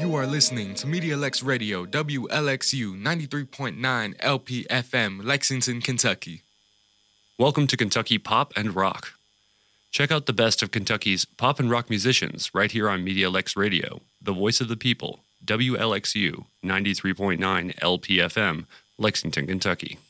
You are listening to MediaLex Radio, WLXU 93.9 LPFM, Lexington, Kentucky. Welcome to Kentucky Pop and Rock. Check out the best of Kentucky's pop and rock musicians right here on MediaLex Radio, the voice of the people, WLXU 93.9 LPFM, Lexington, Kentucky.